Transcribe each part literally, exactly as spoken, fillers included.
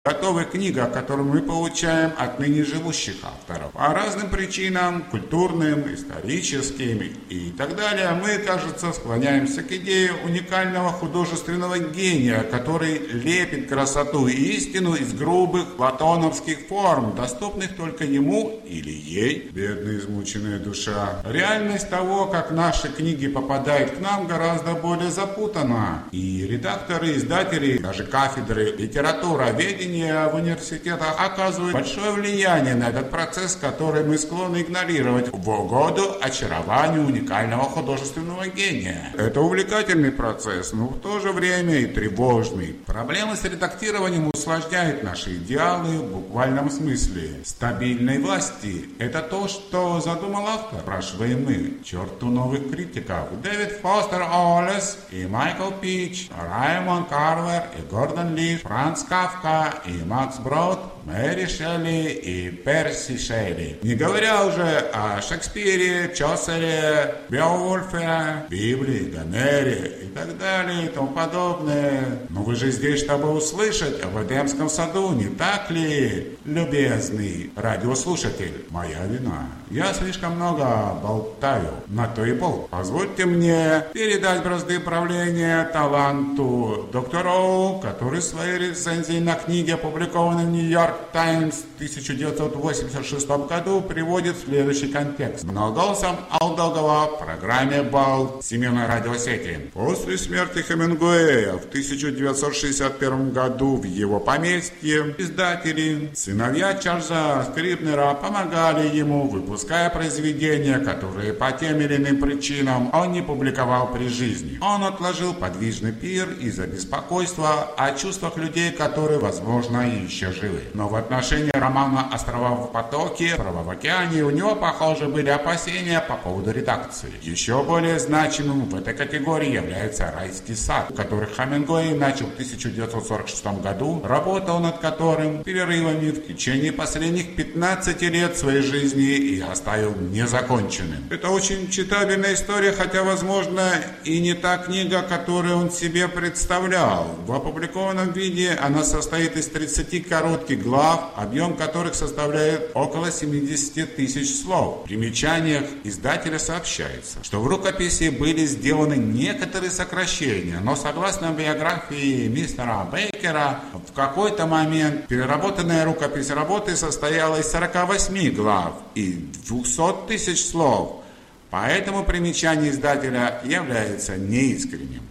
готовых книгах, которые мы получаем от ныне живущих авторов. По разным причинам, культурным, историческим и так далее, мы, кажется, склоняемся к идее уникального художественного гения, который лепит красоту и истину из грубых платоновских форм, доступных только ему или ей. Бедная измученная душа. Реальность того, как наши книги попадают к нам, гораздо более запутана. И редакторы, издатели, даже кафедры литературоведения в университетах оказывают большое влияние на этот процесс, который мы склонны игнорировать в угоду очарованию уникального художественного гения. Это увлекательный процесс, но в то же время и тревожный. Проблемы с редактированием усложняют наши идеалы в буквальном смысле. Стабильной власти – это то, что задумал автор, спрашиваем мы. Черту новых критиков. Дэвид Фостер Уоллес и Майкл Пич, Раймонд Карвер и Гордон Лиш, Франц Кафка и Макс Брод, Мэри Шелли и Перси Шелли. Не говоря уже о Шекспире, Чосере, Беовульфе, Библии, Гомере и так далее и тому подобное. Но вы же здесь, чтобы услышать об Эдемском саду, не так ли, любезный радиослушатель? Моя вина. Я слишком много болтаю, на то и пол. Позвольте мне передать бразды правления таланту доктору, который в своей рецензии на книге, опубликованной в Нью-Йорк Таймс в тысяча девятьсот восемьдесят шестом году, приводит следующий контекст. Многоголосом Алдогова в программе «Бал» Всемирной радиосети. После смерти Хемингуэя в тысяча девятьсот шестьдесят первом году в его поместье издатели, сыновья Чарльза Скрибнера, помогали ему, выпуская произведения, которые по тем или иным причинам он не публиковал при жизни. Он отложил подвижный пир из-за беспокойства о чувствах людей, которые, возможно, еще живы. Но в отношении романа «Острова в потоке», «Права в океане» у него, похоже, были опасения по поводу редакции. Еще более значимым в этой категории является «Райский сад», который Хемингуэй начал в тысяча девятьсот сорок шестом году, работал над которым перерывами в течение последних пятнадцати лет своей жизни и оставил незаконченным. Это очень читабельная история, хотя, возможно, и не та книга, которую он себе представлял. В опубликованном виде она состоит из тридцати коротких глав, объем которых составляет около семидесяти тысяч слов. В примечаниях издателя сообщается, что в рукописи были сделаны некоторые сокращения, но согласно биографии мистера Бейкера, в какой-то момент переработанная рукопись работы состояла из сорока восьми глав и двухсот тысяч слов, поэтому примечание издателя является неискренним.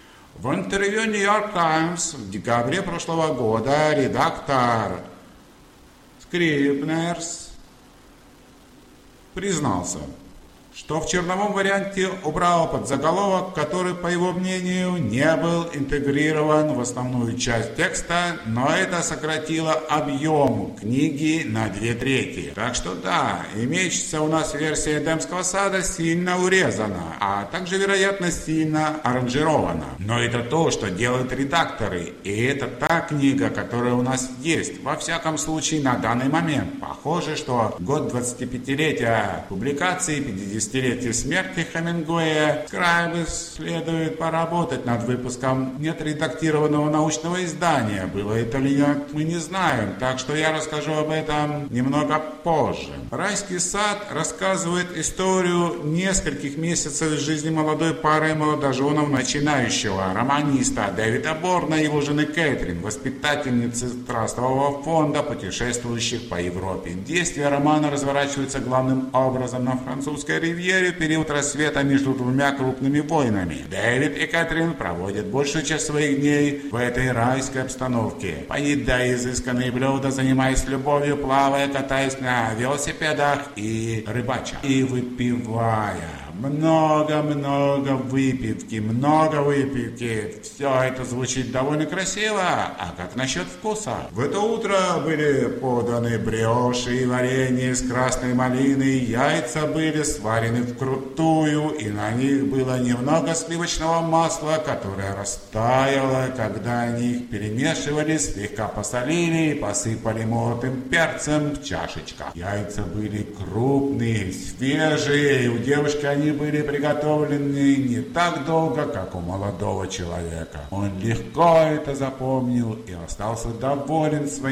В интервью Нью-Йорк Таймс в декабре прошлого года редактор Скрибнерс признался, что в черновом варианте убрал подзаголовок, который, по его мнению, не был интегрирован в основную часть текста, но это сократило объем книги на две трети. Так что да, имеющаяся у нас версия Эдемского сада сильно урезана, а также, вероятно, сильно аранжирована. Но это то, что делают редакторы, и это та книга, которая у нас есть. Во всяком случае, на данный момент. Похоже, что год двадцатипятилетия публикации, пятидесятилетия смерти Хемингуэя, Скрайбс следует поработать над выпуском неотредактированного научного издания. Было это ли нет, мы не знаем, так что я расскажу об этом немного позже. «Райский сад» рассказывает историю нескольких месяцев из жизни молодой пары молодоженов начинающего романиста Дэвида Борна и его жены Кэтрин, воспитательницы трастового фонда, путешествующих по Европе. Действие романа разворачивается главным образом на французской ривьере в период рассвета между двумя крупными войнами. Дэвид и Кэтрин проводят большую часть своих дней в этой райской обстановке, поедая изысканные блюда, занимаясь любовью, плавая, катаясь на велосипедах и рыбача. И выпивая. Много-много выпивки, много выпивки. Все это звучит довольно красиво. А как насчет вкуса? В это утро были поданы бриоши и варенье с красной малиной. Яйца были сварены вкрутую, и на них было немного сливочного масла, которое растаяло, когда они их перемешивали, слегка посолили и посыпали молотым перцем в чашечках. Яйца были крупные, свежие, и у девушки они были приготовлены не так долго, как у молодого человека. Он легко это запомнил и остался доволен своим